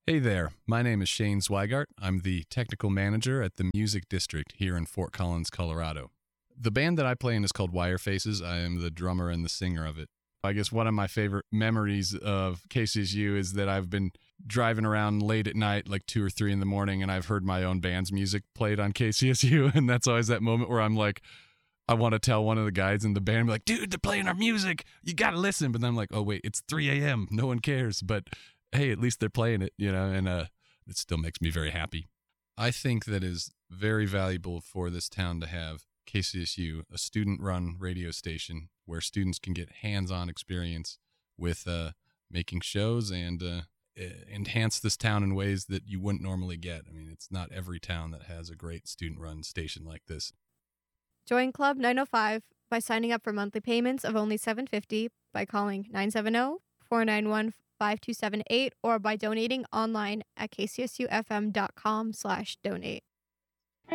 Hey there, my name is Shane Zweigart. I'm the technical manager at the Music District here in Fort Collins, Colorado. The band that I play in is called Wire Faces. I am the drummer and the singer of it. I guess one of my favorite memories of KCSU is that I've been driving around late at night, like 2 or 3 in the morning, and I've heard my own band's music played on KCSU, and that's always that moment where I'm like, I want to tell one of the guys in the band, like, dude, they're playing our music. You got to listen. But then I'm like, oh, wait, it's 3 a.m. No one cares. But hey, at least they're playing it, and it still makes me very happy. I think that is very valuable for this town to have KCSU, a student-run radio station where students can get hands-on experience with making shows and enhance this town in ways that you wouldn't normally get. I mean, it's not every town that has a great student-run station like this. Join Club 905 by signing up for monthly payments of only $7.50 by calling 970-491-5278 or by donating online at kcsufm.com/donate.